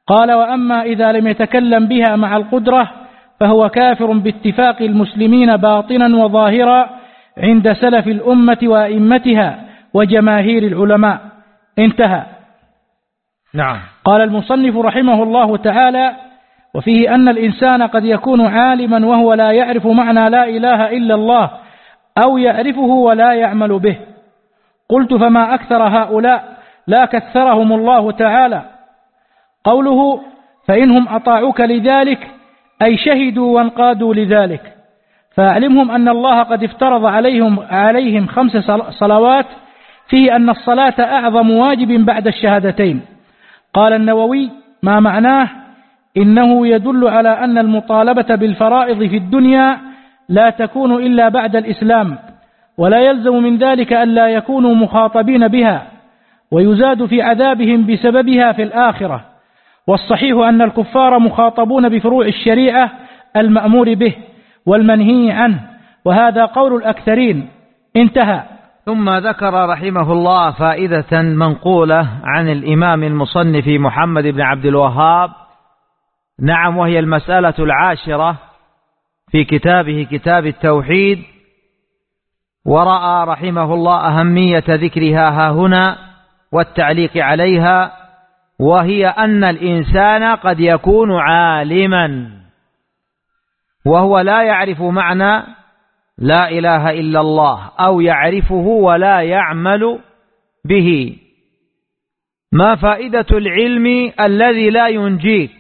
قال: وأما إذا لم يتكلم بها مع القدرة فهو كافر باتفاق المسلمين باطنا وظاهرا عند سلف الأمة وأئمتها وجماهير العلماء. انتهى. نعم. قال المصنف رحمه الله تعالى: وفيه أن الإنسان قد يكون عالما وهو لا يعرف معنى لا إله إلا الله، أو يعرفه ولا يعمل به. قلت: فما أكثر هؤلاء لا كثرهم الله تعالى. قوله: فإنهم أطاعوك لذلك أي شهدوا وانقادوا لذلك، فأعلمهم أن الله قد افترض عليهم 5 صلوات، فيه أن الصلاة أعظم واجب بعد الشهادتين. قال النووي: ما معناه؟ إنه يدل على أن المطالبة بالفرائض في الدنيا لا تكون إلا بعد الإسلام، ولا يلزم من ذلك ألا يكونوا مخاطبين بها، ويزاد في عذابهم بسببها في الآخرة. والصحيح أن الكفار مخاطبون بفروع الشريعة المأمور به والمنهي عنه، وهذا قول الأكثرين. انتهى. ثم ذكر رحمه الله فائدة منقولة عن الإمام المصنف محمد بن عبد الوهاب، نعم، وهي المسألة 10 في كتابه كتاب التوحيد، ورأى رحمه الله أهمية ذكرها هاهنا والتعليق عليها، وهي أن الإنسان قد يكون عالما وهو لا يعرف معنى لا إله إلا الله، أو يعرفه ولا يعمل به. ما فائدة العلم الذي لا ينجيك؟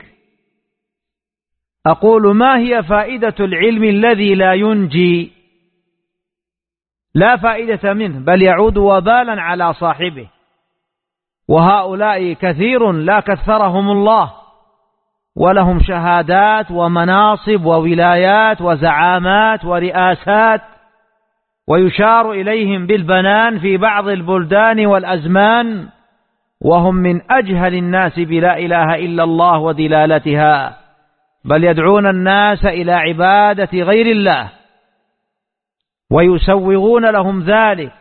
أقول: ما هي فائدة العلم الذي لا ينجي؟ لا فائدة منه، بل يعود وبالا على صاحبه. وهؤلاء كثير لا كثرهم الله، ولهم شهادات ومناصب وولايات وزعامات ورئاسات، ويشار إليهم بالبنان في بعض البلدان والأزمان، وهم من أجهل الناس بلا إله إلا الله ودلالتها، بل يدعون الناس إلى عبادة غير الله ويسوغون لهم ذلك،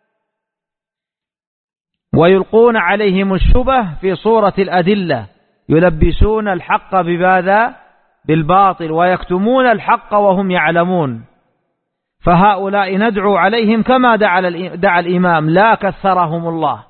ويلقون عليهم الشبه في صورة الأدلة، يلبسون الحق بماذا؟ بالباطل، ويكتمون الحق وهم يعلمون. فهؤلاء ندعو عليهم كما دعا الإمام: لا كثرهم الله.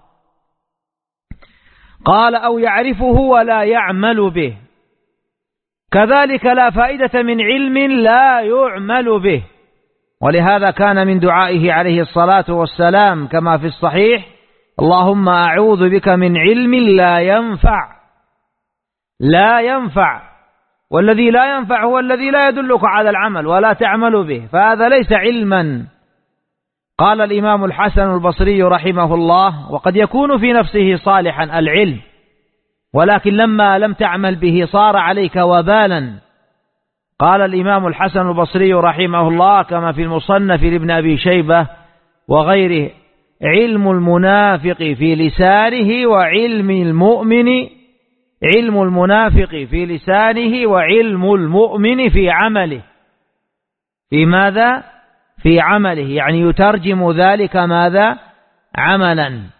قال: أو يعرفه ولا يعمل به. كذلك لا فائدة من علم لا يعمل به، ولهذا كان من دعائه عليه الصلاة والسلام كما في الصحيح: اللهم أعوذ بك من علم لا ينفع. لا ينفع، والذي لا ينفع هو الذي لا يدلك على العمل ولا تعمل به، فهذا ليس علما. قال الإمام الحسن البصري رحمه الله: وقد يكون في نفسه صالحا العلم، ولكن لما لم تعمل به صار عليك وبالا. قال الإمام الحسن البصري رحمه الله كما في المصنف لابن أبي شيبة وغيره: علم المنافق في لسانه وعلم المؤمن، علم المنافق في لسانه وعلم المؤمن في عمله. في ماذا؟ في عمله، يعني يترجم ذلك ماذا؟ عملا.